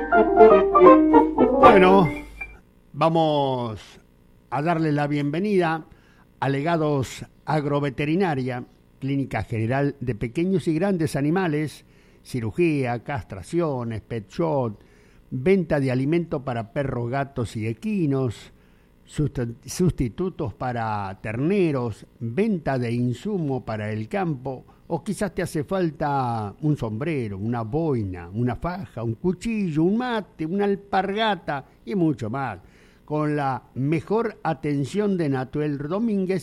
Bueno, vamos a darle la bienvenida a Legados Agroveterinaria, clínica general de pequeños y grandes animales, cirugía, castraciones, pet shop, venta de alimento para perros, gatos y equinos, sustitutos para terneros, venta de insumo para el campo, o quizás te hace falta un sombrero, una boina, una faja, un cuchillo, un mate, una alpargata y mucho más. Con la mejor atención de Natuel Domínguez,